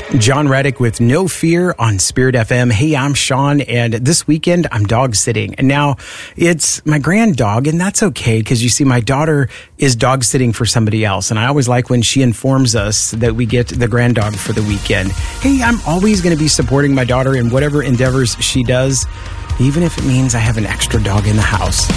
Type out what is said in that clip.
John Reddick with No Fear on Spirit FM. Hey, I'm Sean, and this weekend I'm dog sitting. And now it's my grand dog, and that's okay because you see, my daughter is dog sitting for somebody else. And I always like when she informs us that we get the grand dog for the weekend. Hey, I'm always going to be supporting my daughter in whatever endeavors she does, even if it means I have an extra dog in the house.